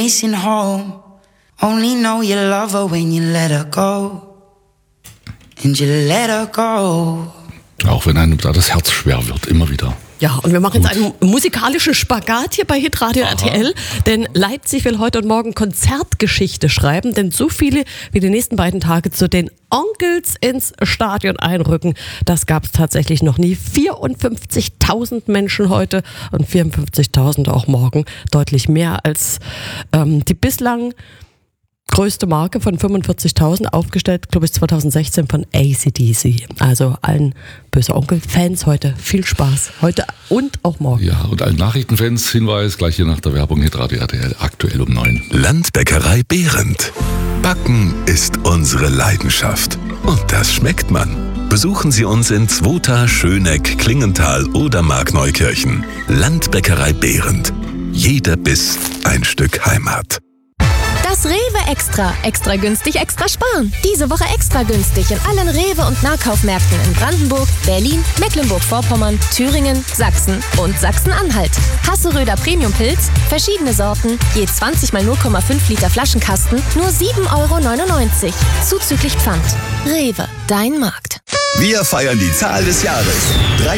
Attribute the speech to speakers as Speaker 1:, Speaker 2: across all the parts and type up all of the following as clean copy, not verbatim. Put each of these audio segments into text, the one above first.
Speaker 1: Missing home. Only know you love her when you let her go. And you let her go.
Speaker 2: Auch wenn einem da das Herz schwer wird, immer wieder.
Speaker 3: Ja, und wir machen jetzt einen musikalischen Spagat hier bei Hitradio RTL, denn Leipzig will heute und morgen Konzertgeschichte schreiben, denn so viele wie die nächsten beiden Tage zu den Onkels ins Stadion einrücken, das gab es tatsächlich noch nie. 54.000 Menschen heute und 54.000 auch morgen, deutlich mehr als die bislang größte Marke von 45.000, aufgestellt, glaube ich, 2016 von AC/DC. Also allen Böse Onkel-Fans heute viel Spaß. Heute und auch morgen.
Speaker 2: Ja, und allen Nachrichtenfans Hinweis, gleich hier nach der Werbung Hitradio RTL, aktuell um 9.
Speaker 4: Landbäckerei Behrendt. Backen ist unsere Leidenschaft. Und das schmeckt man. Besuchen Sie uns in Zwota, Schöneck, Klingenthal oder Markneukirchen. Landbäckerei Behrendt. Jeder Biss ein Stück Heimat.
Speaker 5: Das Rewe Extra. Extra günstig, extra sparen. Diese Woche extra günstig in allen Rewe- und Nahkaufmärkten in Brandenburg, Berlin, Mecklenburg-Vorpommern, Thüringen, Sachsen und Sachsen-Anhalt. Hasseröder Premium-Pilz, verschiedene Sorten, je 20 mal 0,5 Liter Flaschenkasten, nur 7,99 €. Zuzüglich Pfand. Rewe, dein Markt.
Speaker 6: Wir feiern die Zahl des Jahres.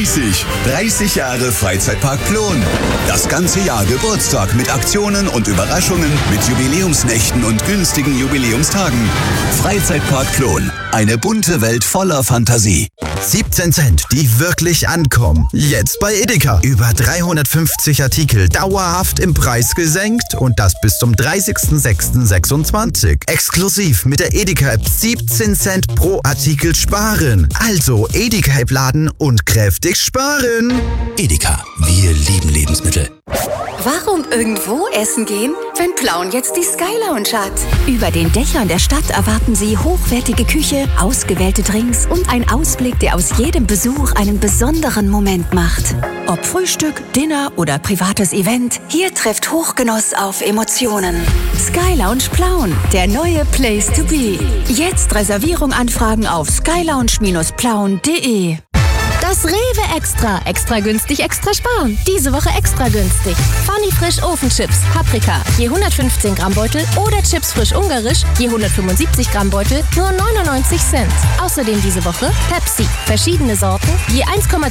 Speaker 6: 30 Jahre Freizeitpark Plon. Das ganze Jahr Geburtstag mit Aktionen und Überraschungen, mit Jubiläumsnächten und günstigen Jubiläumstagen. Freizeitpark Plon. Eine bunte Welt voller Fantasie.
Speaker 7: 17 Cent, die wirklich ankommen. Jetzt bei Edeka. Über 350 Artikel dauerhaft im Preis gesenkt und das bis zum 30.06.26. Exklusiv mit der Edeka-App 17 Cent pro Artikel sparen. Also Edeka-App laden und kräftig sparen.
Speaker 6: Edeka, wir lieben Lebensmittel.
Speaker 8: Warum irgendwo essen gehen, wenn Plauen jetzt die Sky Lounge hat?
Speaker 9: Über den Dächern der Stadt erwarten Sie hochwertige Küche, ausgewählte Drinks und einen Ausblick, der aus jedem Besuch einen besonderen Moment macht. Ob Frühstück, Dinner oder privates Event,
Speaker 8: Hier trifft Hochgenuss auf Emotionen.
Speaker 9: Sky Lounge Plauen, der neue Place to be. Jetzt Reservierung anfragen auf skylounge-plauen.de.
Speaker 5: Das Rewe Extra. Extra günstig, extra sparen. Diese Woche extra günstig. Funny Frisch Ofenchips, Paprika, je 115 Gramm Beutel oder Chips frisch ungarisch, je 175 Gramm Beutel, nur 99 Cent. Außerdem diese Woche Pepsi. Verschiedene Sorten, je 1,2